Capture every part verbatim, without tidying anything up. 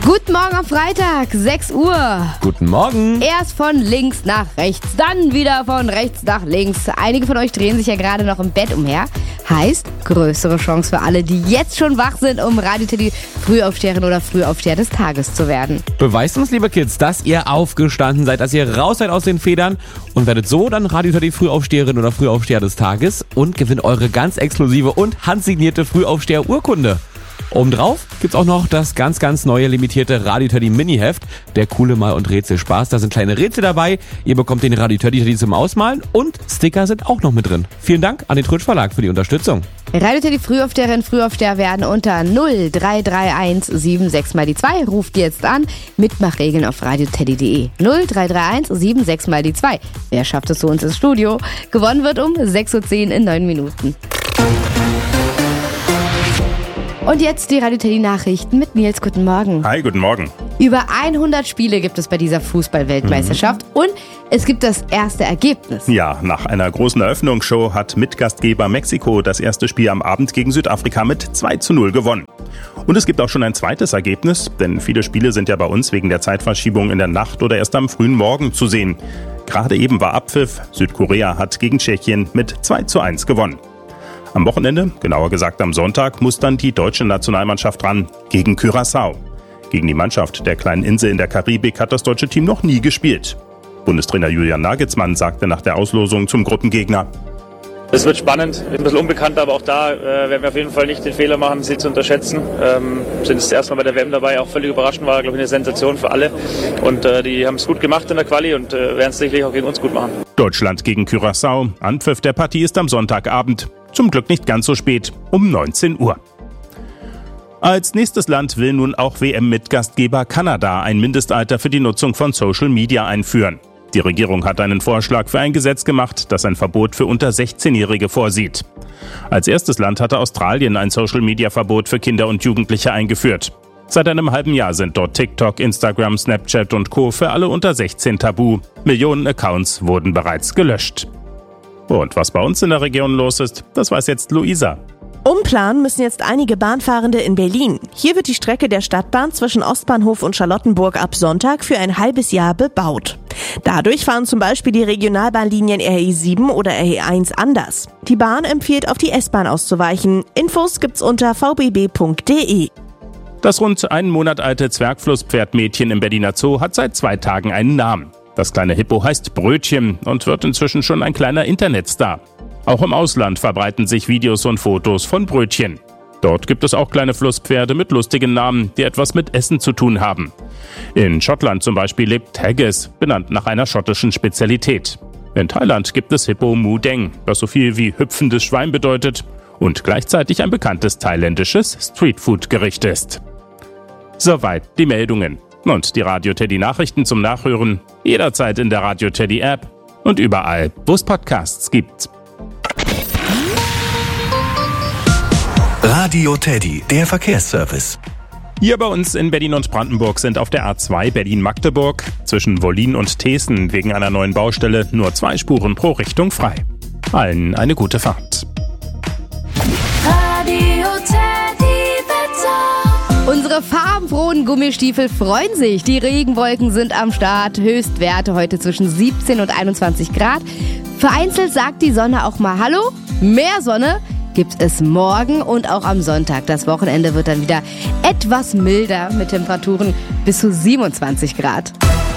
Guten Morgen am Freitag, sechs Uhr. Guten Morgen. Erst von links nach rechts, dann wieder von rechts nach links. Einige von euch drehen sich ja gerade noch im Bett umher. Heißt, größere Chance für alle, die jetzt schon wach sind, um Radio Teddy Frühaufsteherin oder Frühaufsteher des Tages zu werden. Beweist uns, liebe Kids, dass ihr aufgestanden seid, dass ihr raus seid aus den Federn und werdet so dann Radio Teddy Frühaufsteherin oder Frühaufsteher des Tages und gewinnt eure ganz exklusive und handsignierte Frühaufsteher-Urkunde. Obendrauf gibt's auch noch das ganz, ganz neue limitierte Radio Teddy Mini-Heft, der coole Mal- und Rätselspaß. Da sind kleine Rätsel dabei, ihr bekommt den Radio Teddy Teddy zum Ausmalen und Sticker sind auch noch mit drin. Vielen Dank an den Trötsch Verlag für die Unterstützung. Radio Teddy Frühaufsteherin, Frühaufsteher werden unter null drei drei eins sieben sechs mal die zwei. Ruft jetzt an. Mitmachregeln auf radioteddy punkt de. null drei drei eins sieben sechs mal die zwei. Wer schafft es zu uns ins Studio? Gewonnen wird um sechs Uhr zehn in neun Minuten. Und jetzt die Radio Teddy Nachrichten mit Nils. Guten Morgen. Hi, guten Morgen. Über hundert Spiele gibt es bei dieser Fußball-Weltmeisterschaft mhm. und es gibt das erste Ergebnis. Ja, nach einer großen Eröffnungsshow hat Mitgastgeber Mexiko das erste Spiel am Abend gegen Südafrika mit zwei zu null gewonnen. Und es gibt auch schon ein zweites Ergebnis, denn viele Spiele sind ja bei uns wegen der Zeitverschiebung in der Nacht oder erst am frühen Morgen zu sehen. Gerade eben war Abpfiff. Südkorea hat gegen Tschechien mit zwei zu eins gewonnen. Am Wochenende, genauer gesagt am Sonntag, muss dann die deutsche Nationalmannschaft ran gegen Curaçao. Gegen die Mannschaft der kleinen Insel in der Karibik hat das deutsche Team noch nie gespielt. Bundestrainer Julian Nagelsmann sagte nach der Auslosung zum Gruppengegner: Es wird spannend, ein bisschen unbekannt, aber auch da äh, werden wir auf jeden Fall nicht den Fehler machen, sie zu unterschätzen. Ähm, sind das erste Mal bei der W M dabei, auch völlig überraschend, war, glaube ich, eine Sensation für alle. Und äh, die haben es gut gemacht in der Quali und äh, werden es sicherlich auch gegen uns gut machen. Deutschland gegen Curaçao. Anpfiff der Partie ist am Sonntagabend. Zum Glück nicht ganz so spät, um neunzehn Uhr. Als nächstes Land will nun auch W M-Mitgastgeber Kanada ein Mindestalter für die Nutzung von Social Media einführen. Die Regierung hat einen Vorschlag für ein Gesetz gemacht, das ein Verbot für unter sechzehnjährige vorsieht. Als erstes Land hatte Australien ein Social-Media-Verbot für Kinder und Jugendliche eingeführt. Seit einem halben Jahr sind dort TikTok, Instagram, Snapchat und Co. für alle unter sechzehn tabu. Millionen Accounts wurden bereits gelöscht. Und was bei uns in der Region los ist, das weiß jetzt Luisa. Umplanen müssen jetzt einige Bahnfahrende in Berlin. Hier wird die Strecke der Stadtbahn zwischen Ostbahnhof und Charlottenburg ab Sonntag für ein halbes Jahr bebaut. Dadurch fahren zum Beispiel die Regionalbahnlinien R E sieben oder R E eins anders. Die Bahn empfiehlt, auf die S-Bahn auszuweichen. Infos gibt's unter v b b punkt de. Das rund einen Monat alte Zwergflusspferdmädchen im Berliner Zoo hat seit zwei Tagen einen Namen. Das kleine Hippo heißt Brötchen und wird inzwischen schon ein kleiner Internetstar. Auch im Ausland verbreiten sich Videos und Fotos von Brötchen. Dort gibt es auch kleine Flusspferde mit lustigen Namen, die etwas mit Essen zu tun haben. In Schottland zum Beispiel lebt Haggis, benannt nach einer schottischen Spezialität. In Thailand gibt es Hippo Mu Deng, was so viel wie hüpfendes Schwein bedeutet und gleichzeitig ein bekanntes thailändisches Streetfood-Gericht ist. Soweit die Meldungen. Und die Radio Teddy Nachrichten zum Nachhören jederzeit in der Radio Teddy App und überall, wo es Podcasts gibt. Radio Teddy, der Verkehrsservice. Hier bei uns in Berlin und Brandenburg sind auf der A zwei Berlin-Magdeburg zwischen Wollin und Thesen wegen einer neuen Baustelle nur zwei Spuren pro Richtung frei. Allen eine gute Fahrt. Radio Teddy Wetter. Unsere farbenfrohen Gummistiefel freuen sich. Die Regenwolken sind am Start. Höchstwerte heute zwischen siebzehn und einundzwanzig Grad. Vereinzelt sagt die Sonne auch mal Hallo. Mehr Sonne gibt es morgen und auch am Sonntag. Das Wochenende wird dann wieder etwas milder mit Temperaturen bis zu siebenundzwanzig Grad.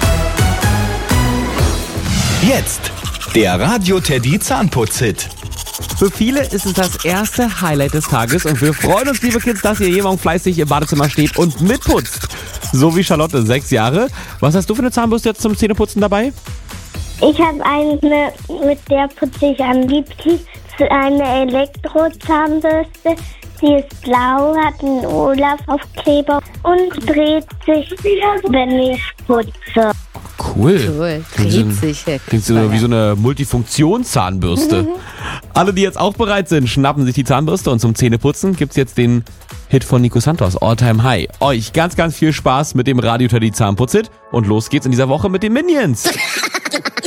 Jetzt der Radio Teddy Zahnputz-Hit. Für viele ist es das erste Highlight des Tages und wir freuen uns, liebe Kids, dass ihr jeden Morgen fleißig im Badezimmer steht und mitputzt. So wie Charlotte, sechs Jahre. Was hast du für eine Zahnbürste jetzt zum Zähneputzen dabei? Ich habe eine, mit der putze ich am liebsten, eine Elektrozahnbürste. Die ist blau, hat einen Olaf-Aufkleber und dreht sich, wenn ich putze. Cool. Cool, Klingt dreht so, sich. klingt so wie so eine Multifunktionszahnbürste. Alle, die jetzt auch bereit sind, schnappen sich die Zahnbürste und zum Zähneputzen gibt's jetzt den Hit von Nico Santos, All Time High. Euch ganz, ganz viel Spaß mit dem Radio Teddy Zahnputz-Hit und los geht's in dieser Woche mit den Minions.